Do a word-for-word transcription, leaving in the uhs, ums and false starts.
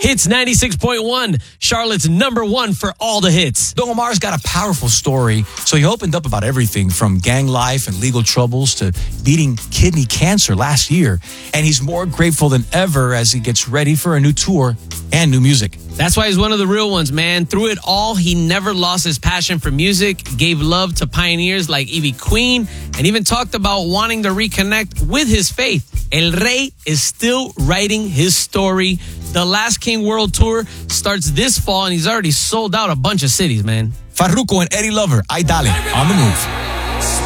Hits ninety-six point one, Charlotte's number one for all the hits. Don Omar's got a powerful story, so he opened up about everything from gang life and legal troubles to beating kidney cancer last year. And he's more grateful than ever as he gets ready for a new tour and new music. That's why he's one of the real ones, man. Through it all, he never lost his passion for music, gave love to pioneers like Ivy Queen, and even talked about wanting to reconnect with his faith. El Rey is still writing his story. The Last King World Tour starts this fall, and he's already sold out a bunch of cities, man. Farruko and Eddie Lover, Ay Dale, on the move.